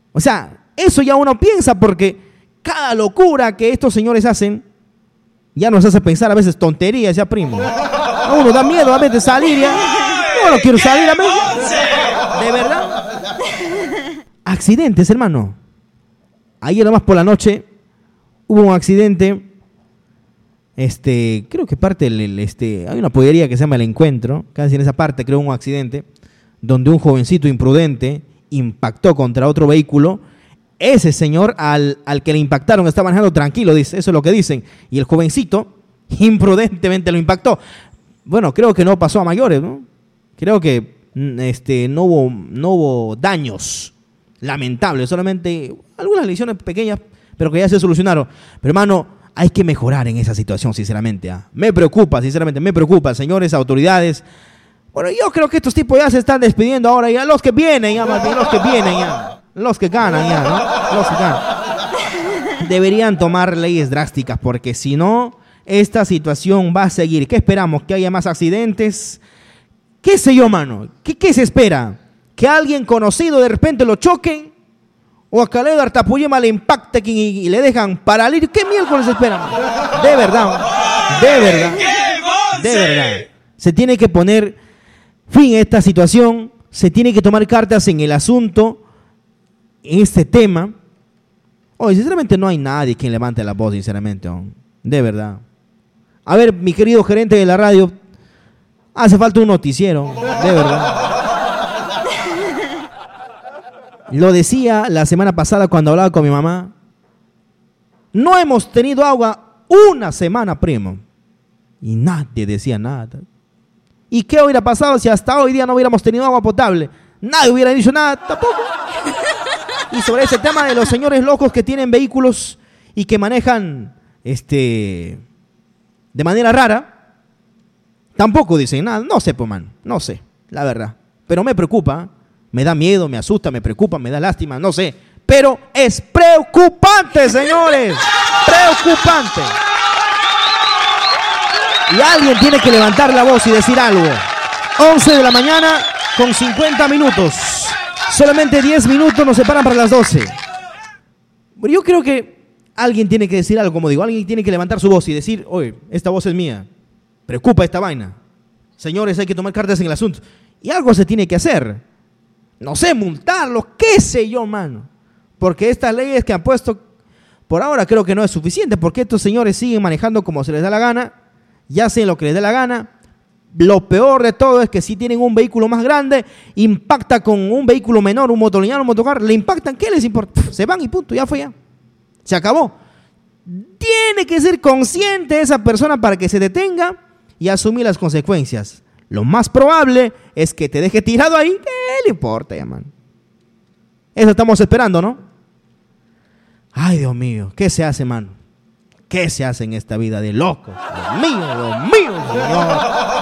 O sea, eso ya uno piensa porque cada locura que estos señores hacen ya nos hace pensar a veces tonterías, ya primo. A uno da miedo a veces salir ya. Yo no quiero salir a veces. De verdad. Accidentes, hermano. Ayer nomás por la noche hubo un accidente. Creo que parte del, hay una pollería que se llama El Encuentro, casi en esa parte creo un accidente, donde un jovencito imprudente impactó contra otro vehículo. Ese señor al que le impactaron estaba manejando tranquilo, dice, eso es lo que dicen, y el jovencito imprudentemente lo impactó. Bueno, creo que no pasó a mayores, ¿no? Creo que no hubo daños lamentables, solamente algunas lesiones pequeñas, pero que ya se solucionaron. Pero hermano, hay que mejorar en esa situación, sinceramente. Me preocupa, sinceramente, me preocupa, señores, autoridades. Bueno, yo creo que estos tipos ya se están despidiendo ahora, ya los que vienen, ya más bien, los que vienen, ya. Los que ganan, ya, ¿no? Los que ganan. Deberían tomar leyes drásticas, porque si no, esta situación va a seguir. ¿Qué esperamos? ¿Que haya más accidentes? ¿Qué sé yo, mano? ¿Qué se espera? ¿Que alguien conocido de repente lo choquen? ¿O a Caleb Artapuyema le impacte y le dejan paralítico? ¿Qué miércoles esperan? De verdad. Se tiene que poner fin a esta situación. Se tiene que tomar cartas en el asunto, en este tema. Oye, sinceramente no hay nadie quien levante la voz, sinceramente. De verdad. A ver, mi querido gerente de la radio, hace falta un noticiero. De verdad. Lo decía la semana pasada cuando hablaba con mi mamá. No hemos tenido agua una semana, primo. Y nadie decía nada. ¿Y qué hubiera pasado si hasta hoy día no hubiéramos tenido agua potable? Nadie hubiera dicho nada tampoco. Y sobre ese tema de los señores locos que tienen vehículos y que manejan de manera rara, tampoco dicen nada. No sé, pues, man. No sé, la verdad. Pero me preocupa. Me da miedo, me asusta, me preocupa, me da lástima, no sé. Pero es preocupante, señores. Preocupante. Y alguien tiene que levantar la voz y decir algo. 11 de la mañana con 50 minutos. Solamente 10 minutos nos separan para las 12. Yo creo que alguien tiene que decir algo, como digo. Alguien tiene que levantar su voz y decir, oye, esta voz es mía. Preocupa esta vaina. Señores, hay que tomar cartas en el asunto. Y algo se tiene que hacer. No sé, multarlos, qué sé yo, mano. Porque estas leyes que han puesto, por ahora creo que no es suficiente, porque estos señores siguen manejando como se les da la gana, ya hacen lo que les dé la gana. Lo peor de todo es que si tienen un vehículo más grande, impacta con un vehículo menor, un motoriano, un motocar, le impactan, ¿qué les importa? Se van y punto, ya fue ya. Se acabó. Tiene que ser consciente esa persona para que se detenga y asumir las consecuencias. Lo más probable es que te deje tirado ahí. ¿Qué le importa, ya, man? Eso estamos esperando, ¿no? Ay, Dios mío, ¿qué se hace, mano? ¿Qué se hace en esta vida de loco? Dios mío, Señor.